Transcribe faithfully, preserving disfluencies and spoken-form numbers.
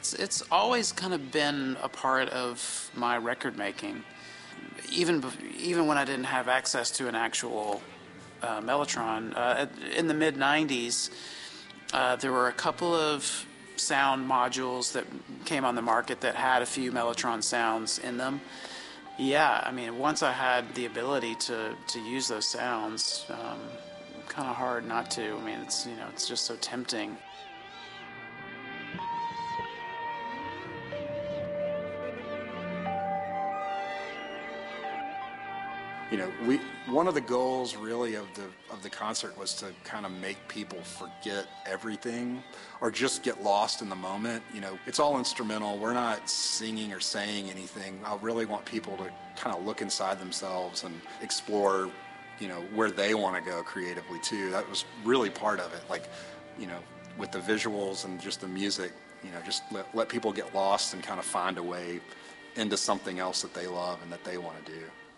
It's it's always kind of been a part of my record making. Even bef- even when I didn't have access to an actual uh, Mellotron, uh, in the mid nineties, uh, there were a couple of sound modules that came on the market that had a few Mellotron sounds in them. Yeah, I mean, once I had the ability to to use those sounds, um, kind of hard not to. I mean, it's you know, it's just so tempting. You know, we one of the goals really of the of the concert was to kind of make people forget everything or just get lost in the moment. You know, it's all instrumental. We're not singing or saying anything. I really want people to kind of look inside themselves and explore, you know, where they want to go creatively too. That was really part of it. Like, you know, with the visuals and just the music, you know, just let, let people get lost and kind of find a way into something else that they love and that they want to do.